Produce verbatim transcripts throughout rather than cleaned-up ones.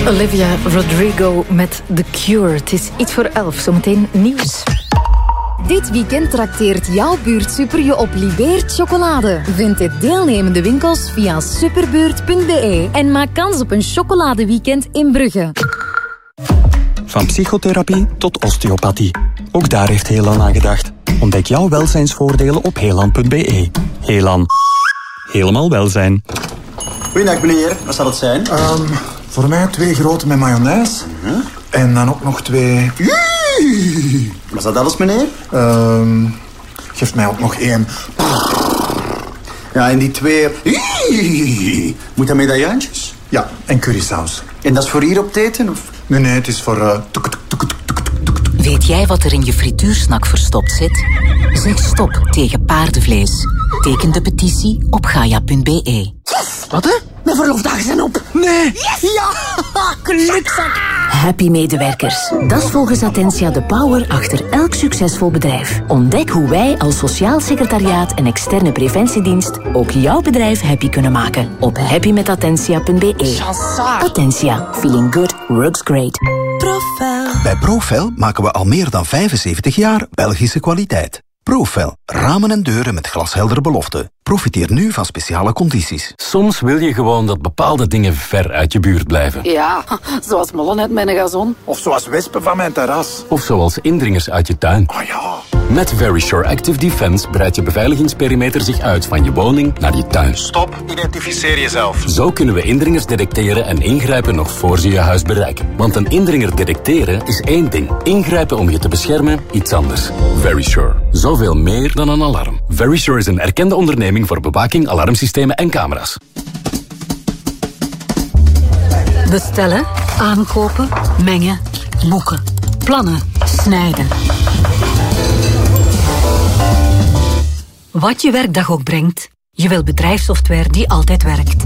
Olivia Rodrigo met The Cure. Het is iets voor elf, zometeen nieuws. Dit weekend trakteert jouw buurtsuper je op Libeert chocolade. Vind de deelnemende winkels via superbuurt punt b e en maak kans op een chocoladeweekend in Brugge. Van psychotherapie tot osteopathie. Ook daar heeft Helan aan gedacht. Ontdek jouw welzijnsvoordelen op helan punt b e. Helan. Helemaal welzijn. Goeiedag meneer, wat zal het zijn? Um, voor mij twee grote met mayonaise. Uh-huh. En dan ook nog twee... Was dat alles meneer? Um, geef mij ook nog één. Ja, en die twee... Moet dat medaillantjes? Ja, en currysaus. En dat is voor hier op het eten? Of? Nee, nee, het is voor... Uh, tuk, tuk, tuk, tuk, tuk. Weet jij wat er in je frituursnak verstopt zit? Zeg stop tegen paardenvlees. Teken de petitie op gaia punt b e. Yes! Wat hè? Mijn verloofdagen zijn op. Nee! Yes! Ja! Gelukzak! Happy medewerkers. Dat is volgens Attentia de power achter elk succesvol bedrijf. Ontdek hoe wij als sociaal secretariaat en externe preventiedienst ook jouw bedrijf happy kunnen maken. Op happy met attentia punt b e. Attentia. Feeling good. Works great. Profel. Bij Profel maken we al meer dan vijfenzeventig jaar Belgische kwaliteit. Profel. Ramen en deuren met glasheldere beloften. Profiteer nu van speciale condities. Soms wil je gewoon dat bepaalde dingen ver uit je buurt blijven. Ja, zoals mollen uit mijn gazon. Of zoals wespen van mijn terras. Of zoals indringers uit je tuin. Oh ja. Met Verisure Active Defense breidt je beveiligingsperimeter zich uit van je woning naar je tuin. Stop, identificeer jezelf. Zo kunnen we indringers detecteren en ingrijpen nog voor ze je huis bereiken. Want een indringer detecteren is één ding. Ingrijpen om je te beschermen, iets anders. Verisure. Zoveel meer dan een alarm. Verisure is een erkende onderneming voor bewaking, alarmsystemen en camera's. Bestellen, aankopen, mengen, boeken, plannen, snijden. Wat je werkdag ook brengt, je wil bedrijfssoftware die altijd werkt.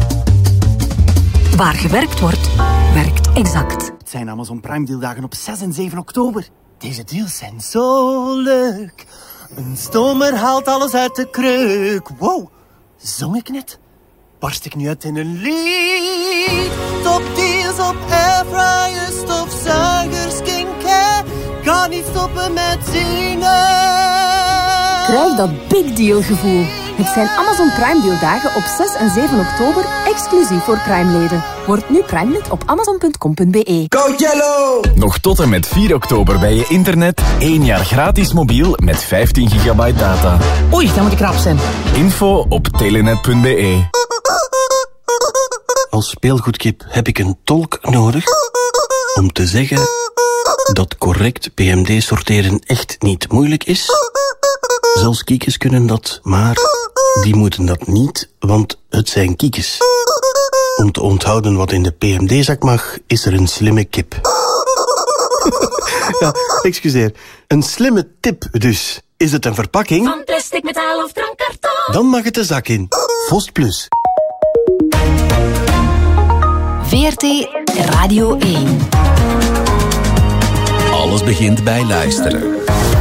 Waar gewerkt wordt, werkt Exact. Het zijn Amazon Prime dealdagen op zes en zeven oktober. Deze deals zijn zo leuk. Een stomer haalt alles uit de kreuk. Wow, zong ik net? Barst ik nu uit in een lied? Top deals op airfryers, stofzuigers, skincare. Kan niet stoppen met zingen. Krijg dat big deal gevoel. Het zijn Amazon Prime dealdagen op zes en zeven oktober, exclusief voor Prime-leden. Word nu Prime-lid op amazon punt com punt b e. Go Yellow! Nog tot en met vier oktober bij je internet. één jaar gratis mobiel met vijftien gigabyte data. Oei, dan moet ik rap zijn. Info op telenet punt b e. Als speelgoedkip heb ik een tolk nodig om te zeggen dat correct P M D sorteren echt niet moeilijk is. Zelfs kiekjes kunnen dat, maar die moeten dat niet, want het zijn kiekjes. Om te onthouden wat in de P M D-zak mag, is er een slimme kip. Ja, excuseer. Een slimme tip dus. Is het een verpakking? Van plastic, metaal of drankkarton. Dan mag het de zak in. Vost Plus. V R T Radio één. Alles begint bij luisteren.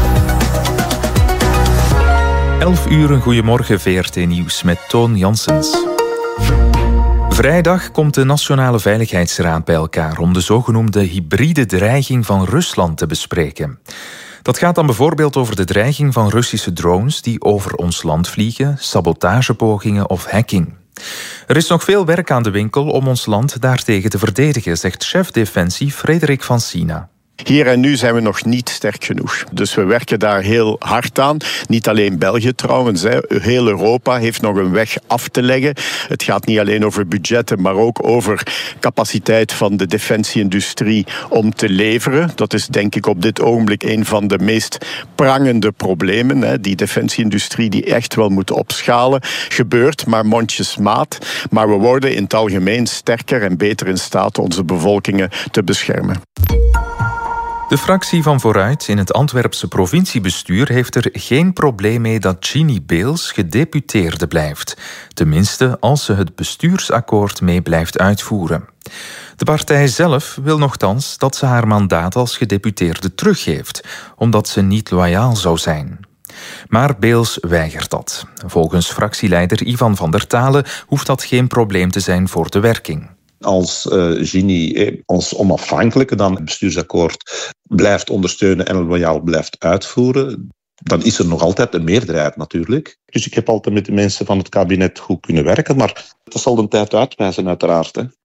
elf uur, een goeiemorgen, V R T Nieuws met Toon Janssens. Vrijdag komt de Nationale Veiligheidsraad bij elkaar om de zogenoemde hybride dreiging van Rusland te bespreken. Dat gaat dan bijvoorbeeld over de dreiging van Russische drones die over ons land vliegen, sabotagepogingen of hacking. Er is nog veel werk aan de winkel om ons land daartegen te verdedigen, zegt chef Defensie Frederik van Sina. Hier en nu zijn we nog niet sterk genoeg. Dus we werken daar heel hard aan. Niet alleen België trouwens. Hè. Heel Europa heeft nog een weg af te leggen. Het gaat niet alleen over budgetten, maar ook over capaciteit van de defensieindustrie om te leveren. Dat is denk ik op dit ogenblik een van de meest prangende problemen. Hè. Die defensieindustrie die echt wel moet opschalen. Gebeurt, maar mondjesmaat. Maar we worden in het algemeen sterker en beter in staat onze bevolkingen te beschermen. De fractie van Vooruit in het Antwerpse provinciebestuur heeft er geen probleem mee dat Ginny Beels gedeputeerde blijft. Tenminste, als ze het bestuursakkoord mee blijft uitvoeren. De partij zelf wil nochtans dat ze haar mandaat als gedeputeerde teruggeeft, omdat ze niet loyaal zou zijn. Maar Beels weigert dat. Volgens fractieleider Ivan van der Talen hoeft dat geen probleem te zijn voor de werking. Als uh, Gini eh, als onafhankelijke dan het bestuursakkoord blijft ondersteunen en loyaal blijft uitvoeren, dan is er nog altijd een meerderheid natuurlijk. Dus ik heb altijd met de mensen van het kabinet goed kunnen werken, maar dat zal de tijd uitwijzen uiteraard. Hè.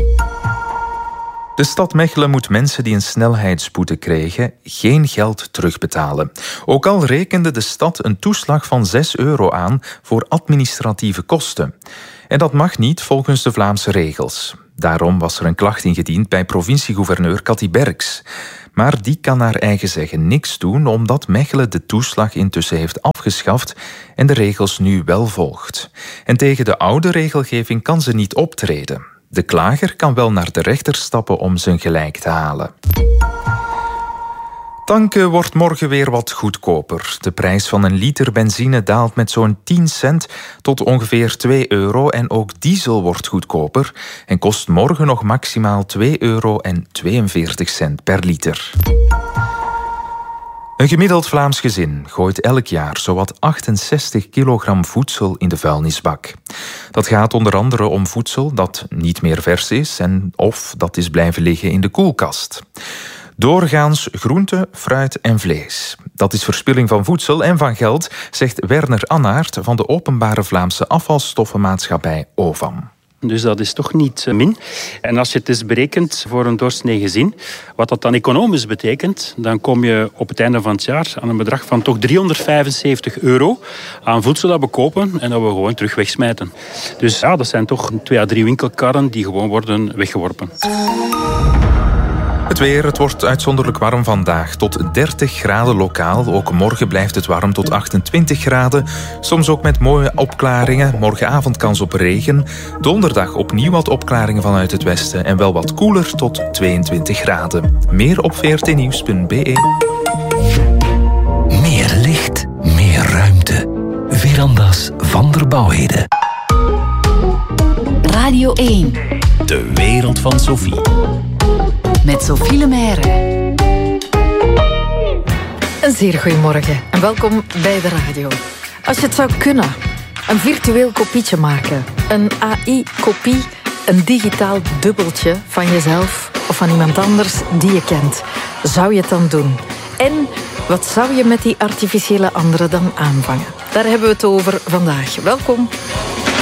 De stad Mechelen moet mensen die een snelheidsboete kregen geen geld terugbetalen. Ook al rekende de stad een toeslag van zes euro aan voor administratieve kosten. En dat mag niet volgens de Vlaamse regels. Daarom was er een klacht ingediend bij provinciegouverneur Cathy Berks. Maar die kan naar eigen zeggen niks doen, omdat Mechelen de toeslag intussen heeft afgeschaft en de regels nu wel volgt. En tegen de oude regelgeving kan ze niet optreden. De klager kan wel naar de rechter stappen om zijn gelijk te halen. Tanken wordt morgen weer wat goedkoper. De prijs van een liter benzine daalt met zo'n tien cent tot ongeveer twee euro en ook diesel wordt goedkoper en kost morgen nog maximaal twee euro en tweeënveertig cent per liter. Een gemiddeld Vlaams gezin gooit elk jaar zowat achtenzestig kilogram voedsel in de vuilnisbak. Dat gaat onder andere om voedsel dat niet meer vers is en of dat is blijven liggen in de koelkast. Doorgaans groente, fruit en vlees. Dat is verspilling van voedsel en van geld, zegt Werner Annaert van de Openbare Vlaamse Afvalstoffenmaatschappij O V A M. Dus dat is toch niet min. En als je het eens berekent voor een doorsnee gezin, wat dat dan economisch betekent, dan kom je op het einde van het jaar aan een bedrag van toch driehonderdvijfenzeventig euro aan voedsel dat we kopen en dat we gewoon terug wegsmijten. Dus ja, dat zijn toch twee à drie winkelkarren die gewoon worden weggeworpen. Het weer, het wordt uitzonderlijk warm vandaag. Tot dertig graden lokaal. Ook morgen blijft het warm tot achtentwintig graden. Soms ook met mooie opklaringen. Morgenavond kans op regen. Donderdag opnieuw wat opklaringen vanuit het westen. En wel wat koeler tot tweeëntwintig graden. Meer op v r t nieuws punt b e. Meer licht, meer ruimte. Verandas van der Bouwheden. Radio één. De wereld van Sophie. Met Sophie Lemaire. Een zeer goeiemorgen en welkom bij de radio. Als je het zou kunnen, een virtueel kopietje maken, een A I-kopie, een digitaal dubbeltje van jezelf of van iemand anders die je kent, zou je het dan doen? En wat zou je met die artificiële andere dan aanvangen? Daar hebben we het over vandaag. Welkom.